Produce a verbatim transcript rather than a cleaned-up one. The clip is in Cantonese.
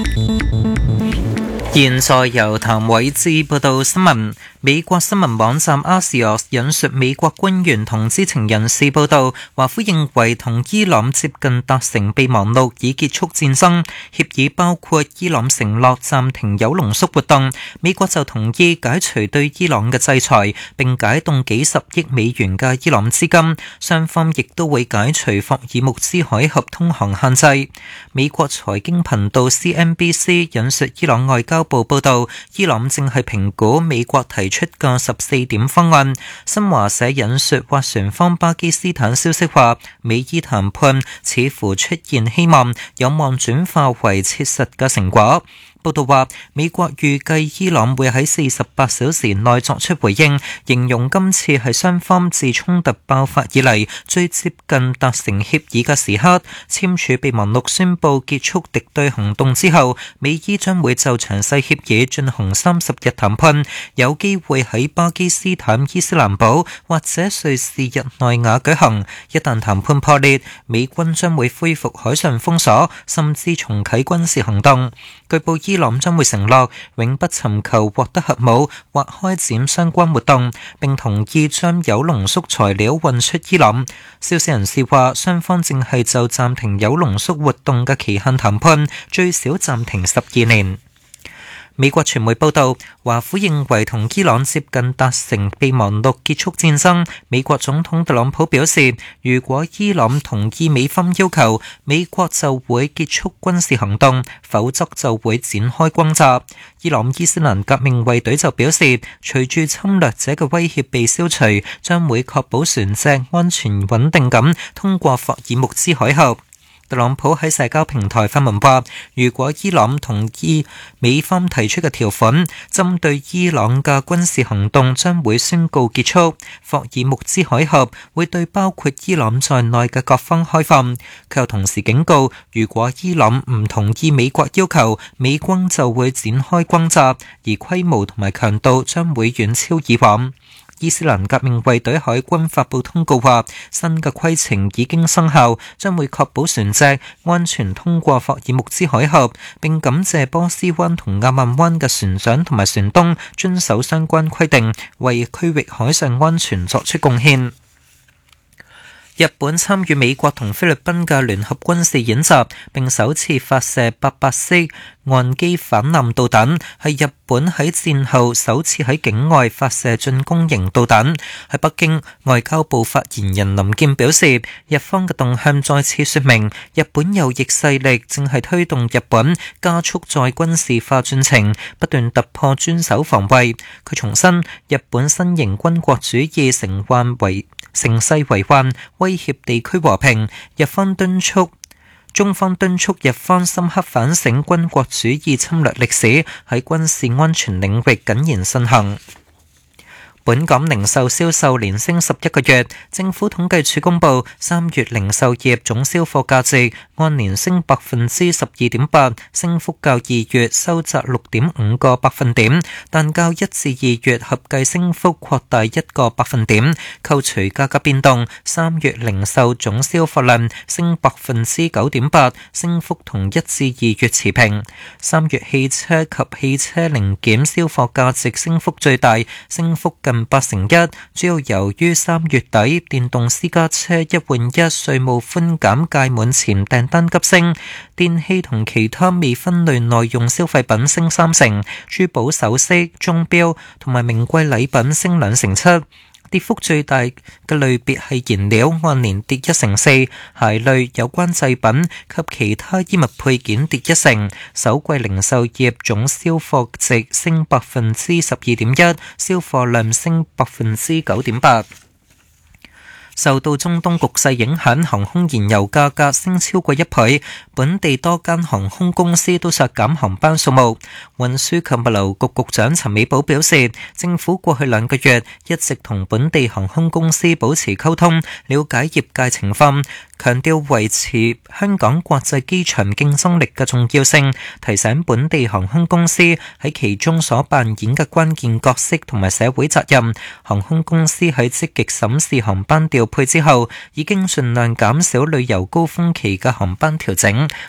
現在由譚偉智報道新聞。美國新聞網站 Axios 引述美國官員同知情人士報道，華府認為同伊朗接近達成備忘錄，以結束戰爭。協議包括伊朗承諾暫停鈾濃縮活動，美國就同意解除對伊朗嘅制裁，並解凍幾十億美元嘅伊朗資金。雙方亦都會解除霍爾木茲海峽通航限制。美國財經頻道 C N B C 引述伊朗外交部報道，伊朗正係評估美國提出嘅十四點方案。新華社引述斡旋方巴基斯坦消息話，美伊談判似乎出現希望，有望轉化為切實嘅成果。報道話，美國預計伊朗會喺四十八小時內作出回應，形容今次係雙方自衝突爆發以嚟最接近達成協議嘅時刻。簽署備忘錄宣佈結束敵對行動之後，美伊將會就詳細協議進行三十日談判，有機會喺巴基斯坦伊斯蘭堡或者瑞士日內瓦舉行。一旦談判破裂，美軍將會恢復海上封鎖，甚至重啟軍事行動。據報伊朗將會承諾永不尋求獲得核武或開展相關活動，並同意將鈾濃縮材料運出伊朗。消息人士話，雙方正係就暫停鈾濃縮活動嘅期限談判，最少暫停十二年。美國傳媒報道，華府認為同伊朗接近達成備忘錄結束戰爭。美國總統特朗普表示，如果伊朗同意美方要求，美國就會結束軍事行動，否則就會展開轟炸。伊朗伊斯蘭革命衛隊就表示，隨住侵略者嘅威脅被消除，將會確保船隻安全穩定咁通過霍爾木茲海峽。特朗普喺社交平台發文話，如果伊朗同意美方提出嘅條款，針對伊朗嘅軍事行動將會宣告結束。霍爾木茲海峽會對包括伊朗在內嘅各方開放。佢又同時警告，如果伊朗唔同意美國要求，美軍就會展開轟炸，而規模同埋強度將會遠超以往。伊斯蘭革命衛隊海軍發布通告話，新嘅規程已經生效，將會確保船隻安全通過霍爾木茲海峽，並感謝波斯灣同亞曼灣嘅船長同埋船東遵守相關規定，為區域海上安全作出貢獻。日本參與美國同菲律賓嘅聯合軍事演習，並首次發射八百式岸基反艦導彈，係日本喺戰後首次喺境外發射進攻型導彈。喺北京，外交部發言人林健表示，日方嘅動向再次說明，日本右翼勢力正係推動日本加速再軍事化進程，不斷突破專守防衛。佢重申，日本新型軍國主義成患為乘勢為患，威脅地區和平。日方敦促中方敦促日方深刻反省軍國主義侵略歷史，喺軍事安全領域謹言慎行。本港零售銷售連升十一個月，政府統計處公布三月零售業總銷貨價值按年升百分之十二點八，升幅較二月收窄六點五個百分點，但較一至二月合計升幅擴大一個百分點。扣除價格變動，三月零售總銷貨量升百分之九點八，升幅同一至二月持平。三月汽車及汽車零件銷貨價值升幅最大，升幅近近八成一，主要由於三月底電動私家車一換一稅務寬減屆滿前訂單急升，電器同其他未分類耐用消費品升三成，珠寶首飾、鐘錶同埋名貴禮品升兩成七。跌幅最大嘅類別係燃料，按年跌一成四；鞋類、有關製品及其他衣物配件跌一成。首季零售業總銷貨值升百分之十二點一，銷貨量升百分之九點八。受到中東局勢影響，航空燃油價格升超過一倍，本地多間航空公司都削減航班數目。運輸及物流局局長陳美寶表示，政府過去兩個月一直同本地航空公司保持溝通，了解業界情況，強調維持香港國際機場競爭力嘅重要性，提醒本地航空公司喺其中所扮演嘅關鍵角色同埋社會責任。航空公司喺積極審視航班調配之後，已經盡量減少旅遊高峰期嘅航班調整，